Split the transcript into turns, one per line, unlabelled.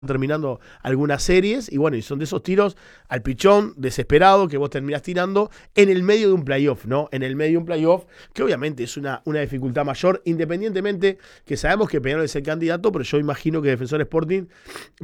terminando algunas series y bueno, y son de esos tiros al pichón, desesperado, que vos terminás tirando en el medio de un playoff, ¿no? En el medio de un playoff, que obviamente es una dificultad mayor, independientemente que sabemos que Peñarol es el candidato, pero yo imagino que Defensor Sporting